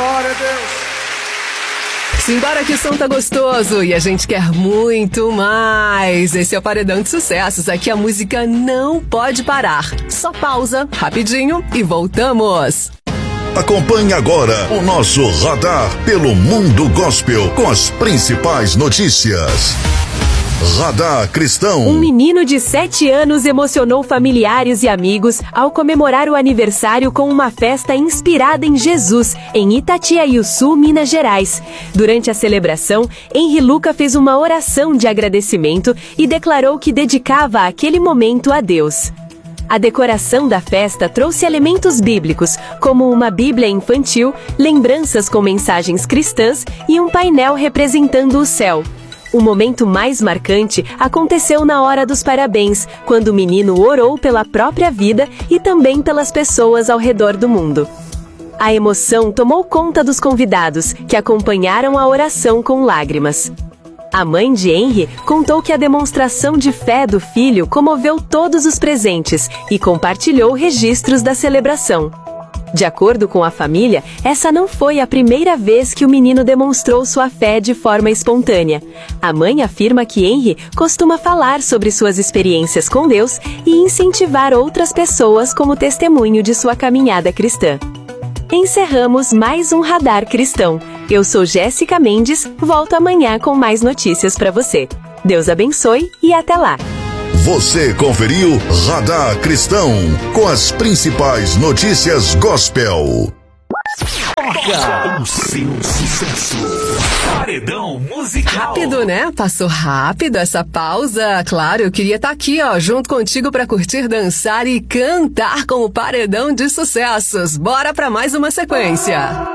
Glória a Deus. Simbora que o som tá gostoso e a gente quer muito mais. Esse é o Paredão de Sucessos. Aqui a música não pode parar. Só pausa, rapidinho e voltamos. Acompanhe agora o nosso radar pelo mundo gospel com as principais notícias. Radar Cristão. Um menino de 7 anos emocionou familiares e amigos ao comemorar o aniversário com uma festa inspirada em Jesus, em Itatiaiuçu, Minas Gerais. Durante a celebração, Henri Luca fez uma oração de agradecimento e declarou que dedicava aquele momento a Deus. A decoração da festa trouxe elementos bíblicos, como uma Bíblia infantil, lembranças com mensagens cristãs e um painel representando o céu. O momento mais marcante aconteceu na hora dos parabéns, quando o menino orou pela própria vida e também pelas pessoas ao redor do mundo. A emoção tomou conta dos convidados, que acompanharam a oração com lágrimas. A mãe de Henri contou que a demonstração de fé do filho comoveu todos os presentes e compartilhou registros da celebração. De acordo com a família, essa não foi a primeira vez que o menino demonstrou sua fé de forma espontânea. A mãe afirma que Henri costuma falar sobre suas experiências com Deus e incentivar outras pessoas como testemunho de sua caminhada cristã. Encerramos mais um Radar Cristão. Eu sou Jéssica Mendes, volto amanhã com mais notícias para você. Deus abençoe e até lá! Você conferiu Radar Cristão com as principais notícias gospel. Toca o seu sucesso. Paredão musical. Rápido, né? Passou rápido essa pausa. Claro, eu queria estar aqui, ó, junto contigo para curtir, dançar e cantar com o Paredão de Sucessos. Bora para mais uma sequência.